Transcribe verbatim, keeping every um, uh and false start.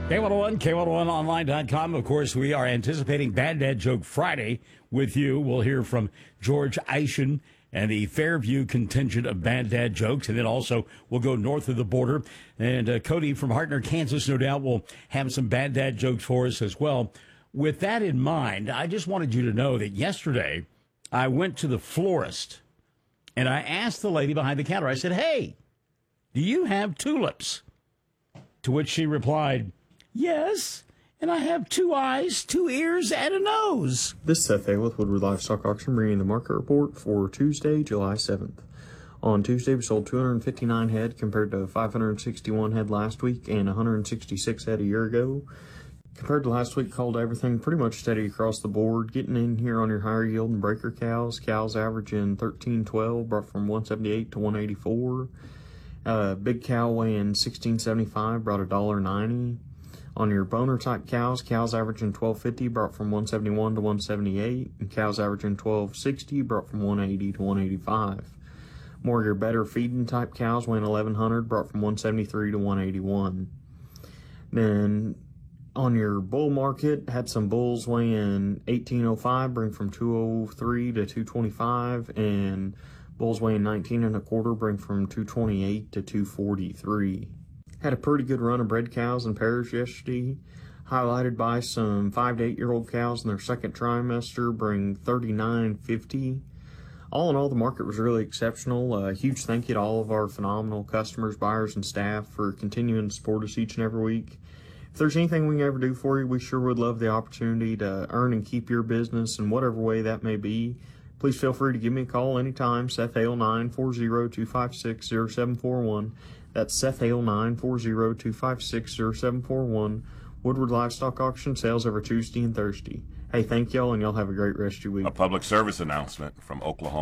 K one oh one, K one oh one online dot com. Of course, we are anticipating Bad Dad Joke Friday with you. We'll hear from George Eischen and the Fairview contingent of Bad Dad Jokes. And then also we'll go north of the border. And uh, Cody from Hartner, Kansas, no doubt will have some Bad Dad Jokes for us as well. With that in mind, I just wanted you to know that yesterday I went to the florist and I asked the lady behind the counter, I said, hey, do you have tulips? To which she replied, yes, and I have two eyes, two ears, and a nose. This is Seth Hale with Woodward Livestock Auction, bringing the market report for Tuesday, July seventh. On Tuesday, we sold two hundred fifty-nine head compared to five hundred sixty-one head last week and one hundred sixty-six head a year ago. Compared to last week, called everything pretty much steady across the board. Getting in here on your higher yield and breaker cows. Cows averaging thirteen twelve, brought from one seventy-eight to one eighty-four. Uh, big cow weighing sixteen seventy-five, brought one dollar ninety. On your boner type cows, cows averaging twelve fifty, brought from one seventy-one to one seventy-eight, and cows averaging twelve sixty, brought from one eighty to one eighty-five. More your better feeding type cows weighing eleven hundred, brought from one seventy-three to one eighty-one. Then on your bull market, had some bulls weighing eighteen oh five, bring from two oh three to two twenty-five, and bulls weighing nineteen and a quarter, bring from two twenty-eight to two forty-three. Had a pretty good run of bred cows and pairs yesterday, highlighted by some five to eight year old cows in their second trimester, bring thirty-nine fifty. All in all, the market was really exceptional. A huge thank you to all of our phenomenal customers, buyers, and staff for continuing to support us each and every week. If there's anything we can ever do for you, we sure would love the opportunity to earn and keep your business in whatever way that may be. Please feel free to give me a call anytime, Seth Hale, nine four zero, two five six, zero seven four one. That's Seth Hale, nine four zero, two five six, zero seven four one. Woodward Livestock Auction, sales every Tuesday and Thursday. Hey, thank y'all, and y'all have a great rest of your week. A public service announcement from Oklahoma.